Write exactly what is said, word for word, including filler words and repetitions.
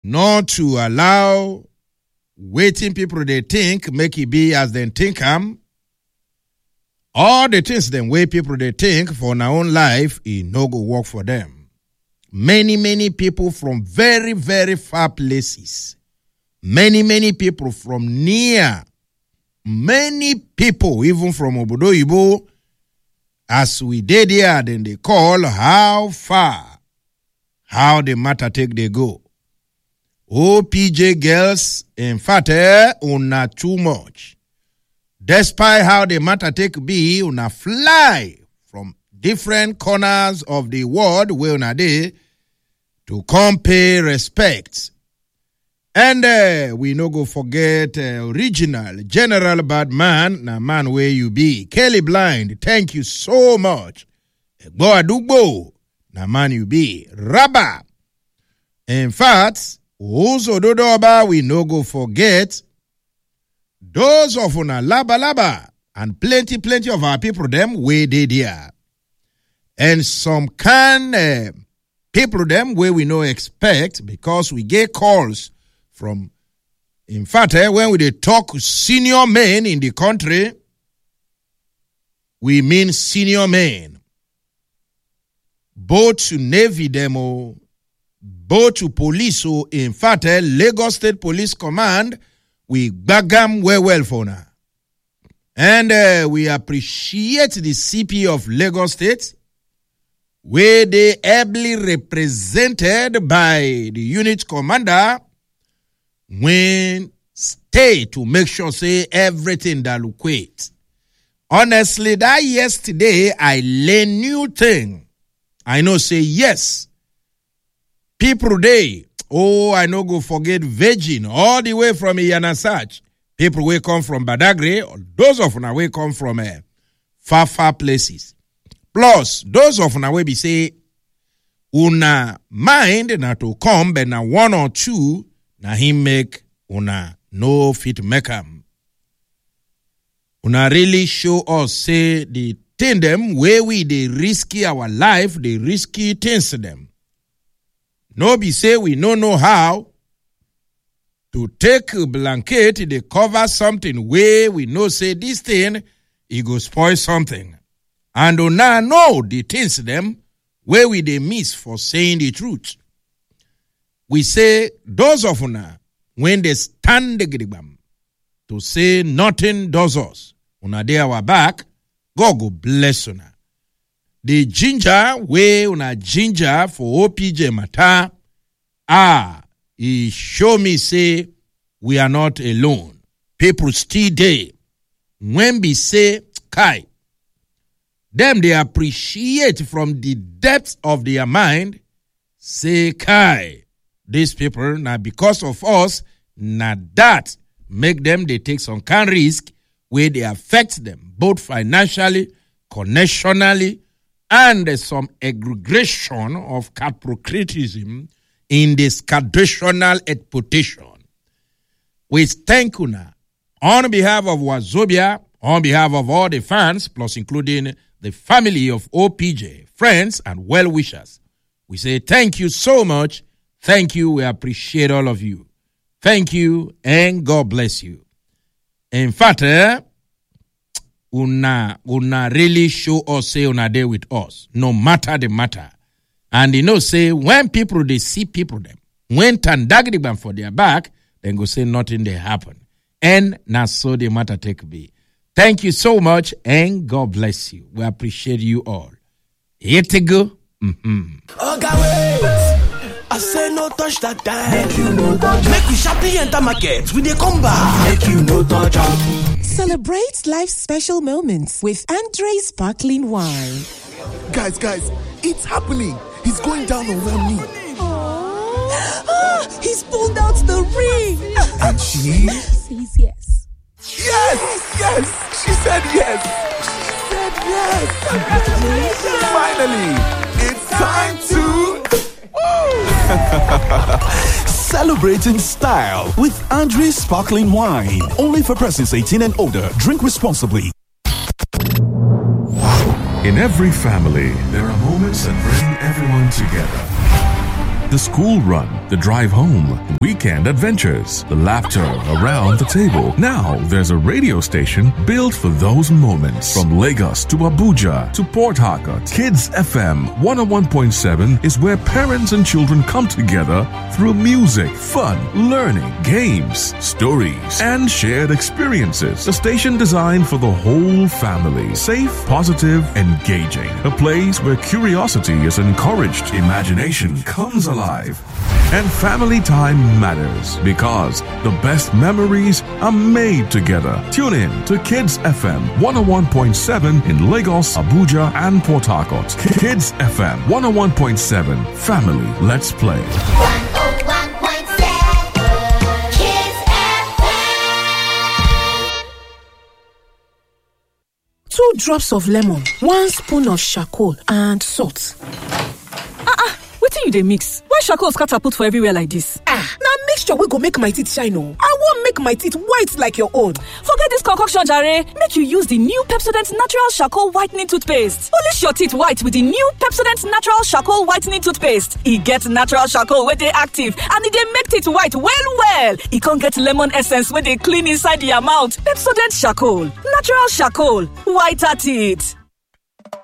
not to allow waiting people they think, make it be as they think am. All the things them way people they think for their own life, it no go work for them. Many, many people from very, very far places. Many, many people from near. Many people, even from Obodo Ibo, as we did here, then they call how far, how the matter take they go. Oh, P J girls, in fact, eh, una too much. Despite how the matter take be, una fly from different corners of the world where una dey to come pay respect. And uh, we no go forget uh, original General Badman, na man where you be. Kelly Blind, thank you so much. Egbo Adugbo, na man you be. Rabba. In fact, also Dodoba, we no go forget those of una laba laba and plenty, plenty of our people, them, way they there. And some kind uh, people, them, where we no expect because we get calls from, in fact, eh, when we dey talk senior men in the country, we mean senior men. Both to Navy demo, both to police, so in fact, eh, Lagos State Police Command, we bagam well well for now. And uh, we appreciate the C P of Lagos State, where they ably represented by the unit commander, when stay to make sure say everything that look wait. Honestly, that yesterday I learned new thing. I know say yes. People day, oh, I no go forget Virgin all the way from Iyanasach. People will come from Badagry, or those of them will come from uh, far, far places. Plus, those of them will be say, una mind na to come, but na one or two, na him make una no fit make am. Una really show us say the thing them where we they risky our life, they risky things to them. No be say we no know how to take a blanket, they cover something where we know say this thing, it go spoil something. And una know the things them where we they miss for saying the truth. We say those of una when they stand the gribam to say nothing does us, una dey our back, God go bless una. The ginger way una ginger for O P J matter, ah, he show me say we are not alone. People still there. When we say kai, them they appreciate from the depths of their mind, say kai. These people, now because of us, now that make them, they take some kind of risk where they affect them, both financially, connectionally, and some aggregation of caprocratism in this traditional exploitation. We thank you now, on behalf of Wazobia, on behalf of all the fans, plus including the family of O P J, friends and well-wishers. We say thank you so much. Thank you. We appreciate all of you. Thank you, and God bless you. In fact, eh, una, una really show us, say, una there with us, no matter the matter. And you know, say, when people, they see people, them, when tandagriban for their back, then go say nothing they happen. And now so the matter take be. Thank you so much, and God bless you. We appreciate you all. Here to go. Mm-hmm. Okay, wait. I say no touch that time. Make you no touch. Make we sharply enter market. We dey come back. Make you no touch. Celebrate life's special moments with Andre Sparkling Wine. Guys, guys, it's happening. He's going down on one knee. Ah, he's pulled out the ring. And she says yes. Yes, yes. She said yes. She said yes. Finally, it's time to Celebrating style with Andre Sparkling Wine. Only for persons eighteen and older. Drink responsibly. In every family, there are moments that bring everyone together. The school run, the drive home, weekend adventures, the laughter around the table. Now there's a radio station built for those moments. From Lagos to Abuja to Port Harcourt, Kids F M one oh one point seven is where parents and children come together through music, fun, learning, games, stories, and shared experiences. A station designed for the whole family. Safe, positive, engaging. A place where curiosity is encouraged, imagination comes alive, and family time matters because the best memories are made together. Tune in to Kids F M one oh one point seven in Lagos, Abuja, and Port Harcourt. Kids F M one oh one point seven. Family, let's play. Two drops of lemon, one spoon of charcoal, and salt. Ah ah, wetin you dey mix? Why charcoal scatter put for everywhere like this? Ah, na mixture wey go make my teeth shine o. I wan make my teeth white like your own. Forget this concoction jare. Make you use the new Pepsodent Natural Charcoal Whitening Toothpaste. Polish your teeth white with the new Pepsodent Natural Charcoal Whitening Toothpaste. E get natural charcoal wey dey active and e dey make teeth white well well. E con get lemon essence wey dey clean inside your mouth. Pepsodent Charcoal. Natural charcoal. Whiter teeth.